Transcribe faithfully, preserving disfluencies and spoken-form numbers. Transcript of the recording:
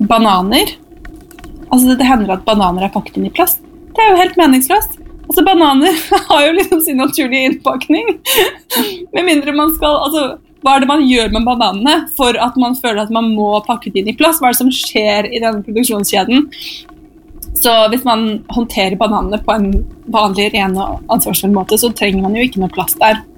bananer. Altså det hender at bananer er pakket inn i plast. Det er jo helt meningsløst. Altså bananer har jo liksom sin naturlige innpakning. Med mindre man skal, altså hva er det man gjør med bananene for at man føler at man må pakke det inn i plast? Hva er det som skjer i denne produksjonskjeden? Så hvis man håndterer bananene på en vanlig, ren og ansvarsfull måte, så trenger man jo ikke noe plast der.